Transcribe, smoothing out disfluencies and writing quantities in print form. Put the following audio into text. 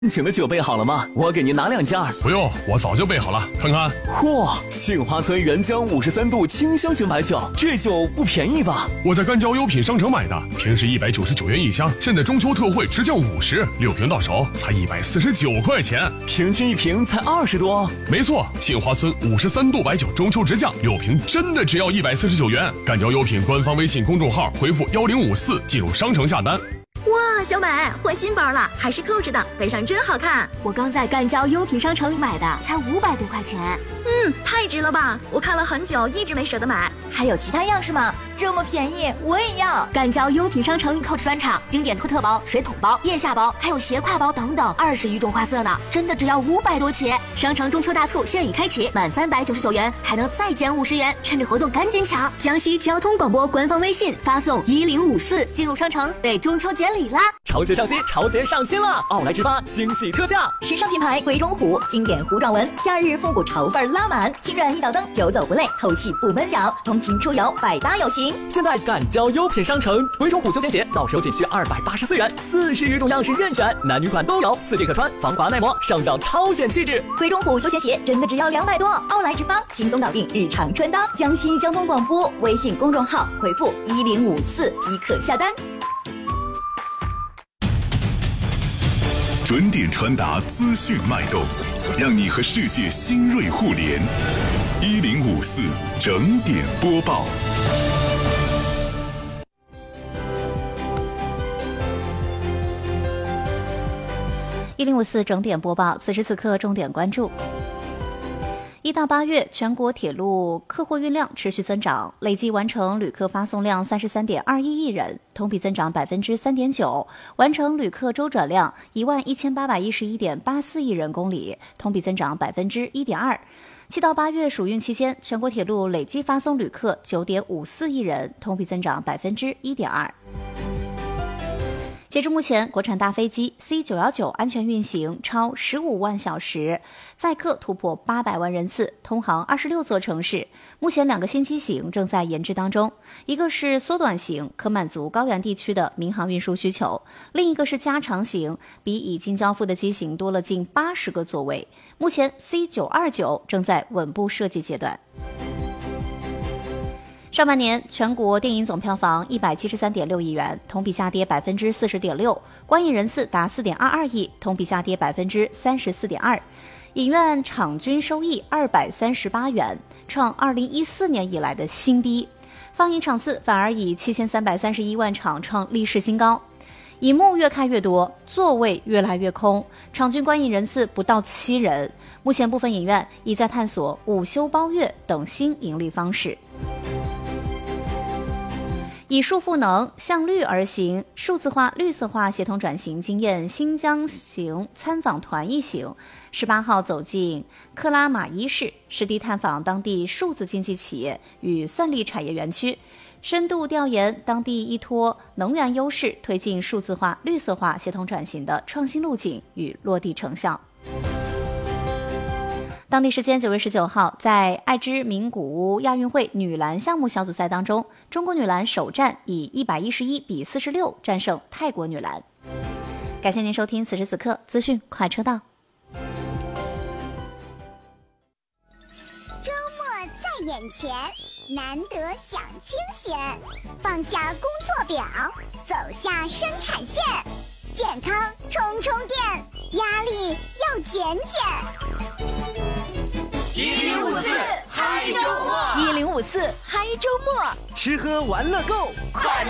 请的酒备好了吗？我给您拿2件。 不用，我早就备好了，看看。 嚯，杏花村原浆53度清香型白酒，这酒不便宜吧？ 我在干椒优品商城买的，平时199元一箱，现在中秋特惠直降50，6瓶到手才149块钱， 平均1瓶才20多。 没错，杏花村53度白酒中秋直降，6瓶真的只要149元。干椒优品官方微信公众号回复1054进入商城下单。 哇，小美换新包了，还是扣着的，背上真好看。 我刚在干椒优品商城买的，才500多块钱。 太值了吧！我看了很久，一直没舍得买。 还有其他样式吗？这么便宜，我也要！ 干椒优品商城扣着专场，经典托特包、水桶包、腋下包，还有斜挎包等等，20余种花色呢，真的只要500多起。商城中秋大促现已开启，满399元还能再减50元，趁着活动赶紧抢！江西交通广播官方微信发送1054进入商城，为中秋节礼啦！ 潮节上新，潮节上新了！奥莱直发惊喜特价， 时尚品牌鬼冢虎经典糊状纹，夏日复古潮范拉满，轻软一道灯，久走不累，透气不闷脚，通勤出游百搭有型。 现在干椒优品商城，鬼冢虎休闲鞋到手仅需284元，40余种样式任选，男女款都有，4件可穿，防滑耐磨，上脚超显气质。 鬼冢虎休闲鞋真的只要200多，奥莱直发轻松搞定日常穿搭。江西交通广播微信公众号回复1054即可下单。 准点传达资讯脉动，让你和世界新锐互联。1054整点播报。 1054整点播报，此时此刻重点关注。1到8月，全国铁路客货运量持续增长，累计完成旅客发送量33.21亿人，同比增长3.9%，完成旅客周转量11811.84亿人公里，同比增长1.2%。7到8月暑运期间，全国铁路累计发送旅客9.54亿人，同比增长1.2%。截至目前，国产大飞机 C919 安全运行超15万小时，载客突破800万人次，通航26座城市。目前2个新机型正在研制当中，一个是缩短型，可满足高原地区的民航运输需求；另一个是加长型，比已经交付的机型多了近80个座位。目前 C929 正在稳步设计阶段。上半年，全国电影总票房173.6亿元，同比下跌40.6%，观影人次达4.22亿，同比下跌34.2%。影院场均收益238元，创2014年以来的新低。放映场次反而以7331万场创历史新高。银幕越开越多，座位越来越空，场均观影人次不到7人。目前部分影院已在探索午休包月等新盈利方式。以数赋能，向绿而行，数字化、绿色化协同转型经验新疆行参访团一行18号走进克拉玛依市，实地探访当地数字经济企业与算力产业园区，深度调研当地依托能源优势推进数字化、绿色化协同转型的创新路径与落地成效。当地时间9月19号，在爱知名古屋亚运会女篮项目小组赛当中，中国女篮首战以111-46战胜泰国女篮。感谢您收听此时此刻资讯快车道。 周末在眼前，难得享清闲，放下工作表，走下生产线，健康充充电，压力要减减。 1054嗨周末 ，1054嗨周末， 吃喝玩乐购，快乐